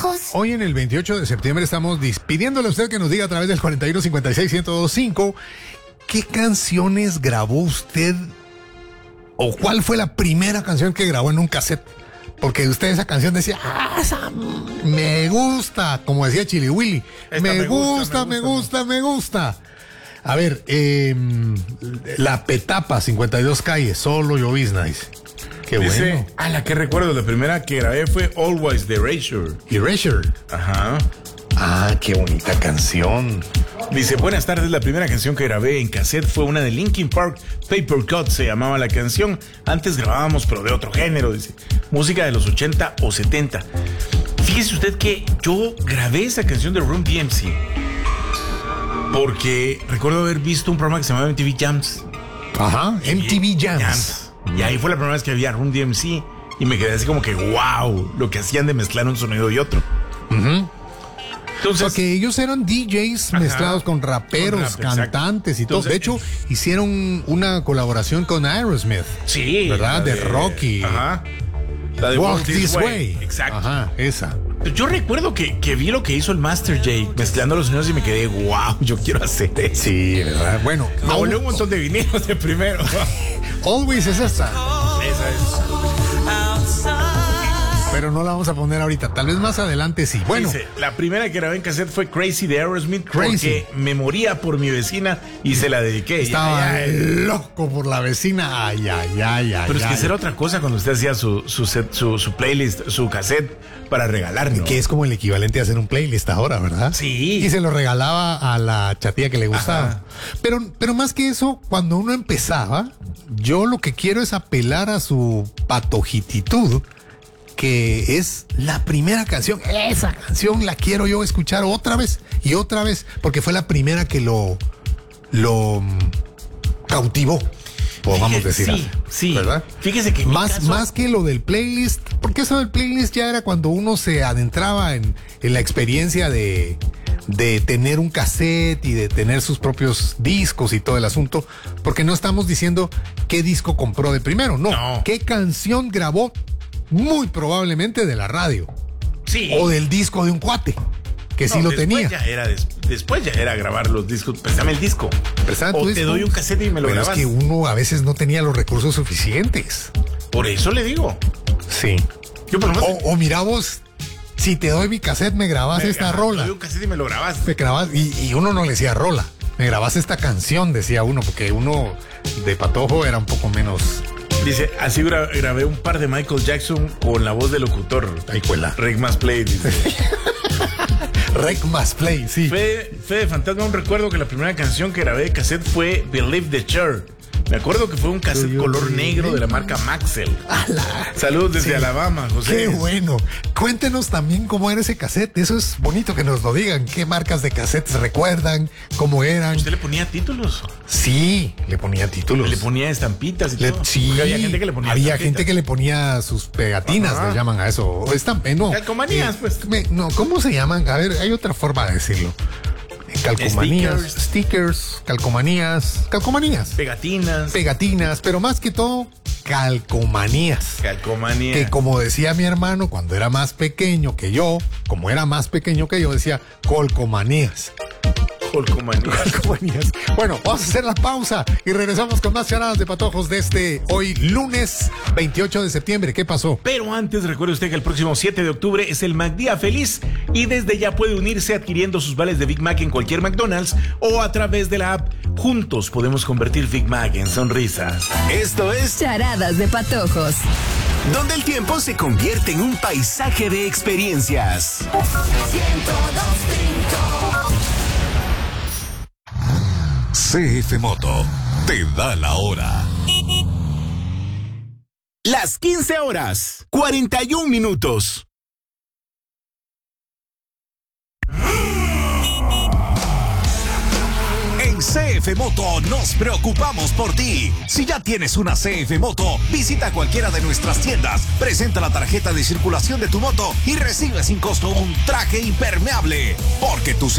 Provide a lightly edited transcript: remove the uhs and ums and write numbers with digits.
Patojos. Hoy en el 28 de septiembre estamos pidiéndole a usted que nos diga a través del 4156-1025 qué canciones grabó usted o cuál fue la primera canción que grabó en un cassette. Porque usted esa canción decía, esa me gusta, como decía Chili Willy. Me gusta. A ver, La Petapa, 52 calles, solo llovizna, dice. Qué dice, bueno. la que recuerdo, la primera que grabé fue Always de Erasure. Erasure. Ajá. Ah, qué bonita canción. Dice, buenas tardes, la primera canción que grabé en cassette fue una de Linkin Park, Paper Cut se llamaba la canción. Antes grabábamos, pero de otro género, dice. Música de los 80 o 70. Fíjese usted que yo grabé esa canción de Run DMC porque recuerdo haber visto un programa que se llamaba MTV Jams. Ajá, MTV Jams. Y ahí fue la primera vez que había Run DMC y me quedé así como que wow, lo que hacían de mezclar un sonido y otro. Entonces, porque ellos eran DJs mezclados con raperos, cantantes y todo. De hecho, hicieron una colaboración con Aerosmith. Sí. ¿Verdad? De Rocky. Ajá. La de Walk This Way. Exacto. Ajá, esa. Yo recuerdo que vi lo que hizo el Master J mezclando los sonidos y me quedé, wow, yo quiero hacer eso. Sí, ¿verdad? Bueno, me volé un montón de vinilos de primero. Always es esa. Esa es. Pero no la vamos a poner ahorita, tal vez más adelante sí. Bueno, dice, la primera que grabé en cassette fue Crazy de Aerosmith porque me moría por mi vecina y se la dediqué. Estaba loco por la vecina. Ay. Pero es que esa era otra cosa cuando usted hacía su playlist, su cassette para regalarnos. Que es como el equivalente a hacer un playlist ahora, ¿verdad? Sí. Y se lo regalaba a la chatilla que le gustaba. Pero más que eso, cuando uno empezaba, yo lo que quiero es apelar a su patojititud, que es la primera canción. Esa canción la quiero yo escuchar otra vez y otra vez, porque fue la primera que lo cautivó, podamos decir. Sí, ¿verdad? Fíjese que más que lo del playlist, porque eso del playlist ya era cuando uno se adentraba en la experiencia de tener un cassette y de tener sus propios discos y todo el asunto, porque no estamos diciendo qué disco compró de primero, no. Qué canción grabó, muy probablemente de la radio. Sí. O del disco de un cuate, que sí lo tenía. Después ya era grabar los discos. Préstame el disco. O te doy un cassette y me lo grabas. Pero es que uno a veces no tenía los recursos suficientes. Por eso le digo. Sí. Yo por lo menos... O mira vos, si te doy mi cassette, me grabas esta rola. Te doy un cassette y me lo grabas. Me grabas, y uno no le decía rola. Me grabas esta canción, decía uno, porque uno de patojo era un poco menos... Dice, así grabé un par de Michael Jackson con la voz del locutor. Ahí cuela. Rec Más Play, dice. Rec Más Play, sí. Fede Fantasma, un recuerdo que la primera canción que grabé de cassette fue Believe the Cher. Me acuerdo que fue un cassette color negro de la marca Maxell. Saludos desde Alabama, José. Qué bueno. Cuéntenos también cómo era ese cassette. Eso es bonito que nos lo digan. ¿Qué marcas de cassettes recuerdan? ¿Cómo eran? ¿Usted le ponía títulos? Sí, le ponía títulos. Le ponía estampitas y todo. Sí. Había gente que le ponía gente que le ponía sus pegatinas, le llaman a eso. O no. Calcomanías, pues. No, ¿cómo se llaman? A ver, hay otra forma de decirlo. Calcomanías, stickers, calcomanías, pegatinas, pero más que todo calcomanías. Que como decía mi hermano cuando era más pequeño que yo, decía colcomanías. Bueno, vamos a hacer la pausa y regresamos con más charadas de patojos de este hoy lunes 28 de septiembre. ¿Qué pasó? Pero antes, recuerde usted que el próximo 7 de octubre es el McDía Feliz y desde ya puede unirse adquiriendo sus vales de Big Mac en cualquier McDonald's o a través de la app. Juntos podemos convertir Big Mac en sonrisas. Esto es Charadas de Patojos, donde el tiempo se convierte en un paisaje de experiencias. 102.5 CF Moto te da la hora. Las 15 horas, 41 minutos. En CF Moto nos preocupamos por ti. Si ya tienes una CF Moto, visita cualquiera de nuestras tiendas, presenta la tarjeta de circulación de tu moto y recibe sin costo un traje impermeable. Porque tu